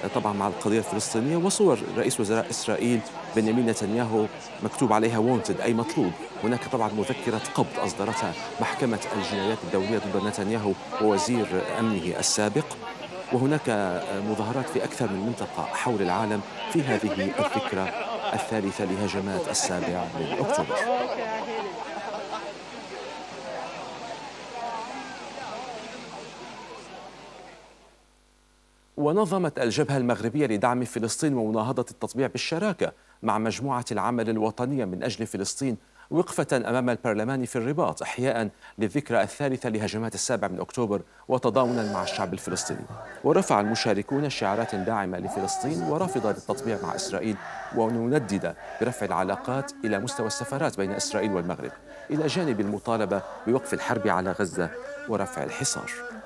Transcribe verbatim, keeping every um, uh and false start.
طبعا مع القضية الفلسطينية، وصور رئيس وزراء إسرائيل بنيامين نتنياهو مكتوب عليها وونتد أي مطلوب. هناك طبعا مذكرة قبض أصدرتها محكمة الجنايات الدولية ضد نتنياهو ووزير أمنه السابق. وهناك مظاهرات في أكثر من منطقة حول العالم في هذه الذكرى الثالثة لهجمات السابع من أكتوبر. ونظمت الجبهة المغربية لدعم فلسطين ومناهضة التطبيع بالشراكة مع مجموعة العمل الوطنية من أجل فلسطين وقفة أمام البرلمان في الرباط إحياء للذكرى الثالثة لهجمات السابع من أكتوبر وتضامنا مع الشعب الفلسطيني. ورفع المشاركون شعارات داعمة لفلسطين ورافضة للتطبيع مع إسرائيل، ونندد برفع العلاقات إلى مستوى السفارات بين إسرائيل والمغرب، إلى جانب المطالبة بوقف الحرب على غزة ورفع الحصار.